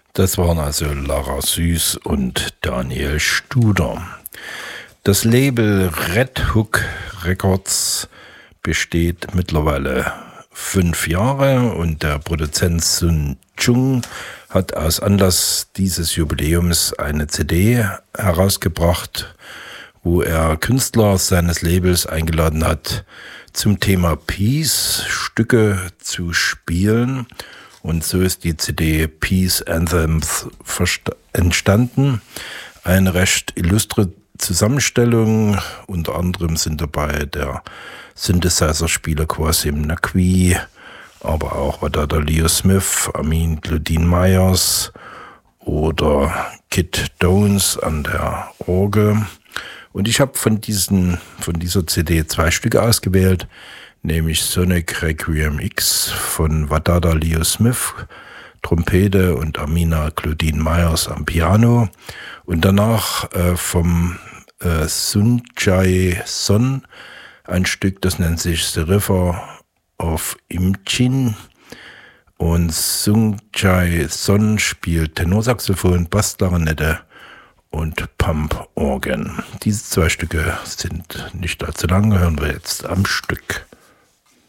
Das waren also Lara Süß und Daniel Studer. Das Label Red Hook Records besteht mittlerweile 5 Jahre und der Produzent Sun Chung hat aus Anlass dieses Jubiläums eine CD herausgebracht, wo er Künstler seines Labels eingeladen hat, zum Thema Peace Stücke zu spielen. Und so ist die CD Peace Anthems entstanden. Eine recht illustre Zusammenstellung. Unter anderem sind dabei der Synthesizer-Spieler Qasim Naqvi, aber auch Wadada Leo Smith, Amin Claudine Myers oder Kid Downs an der Orgel. Und ich habe von dieser CD 2 Stücke ausgewählt, nämlich Sonic Requiem X von Wadada Leo Smith, Trompete und Amina Claudine Myers am Piano. Und danach vom Sunjae Son ein Stück, das nennt sich The River of Imchin. Und Sunjae Son spielt Tenorsaxophon, Bassklarinette und Pump-Organ. Diese 2 Stücke sind nicht allzu lang, hören wir jetzt am Stück.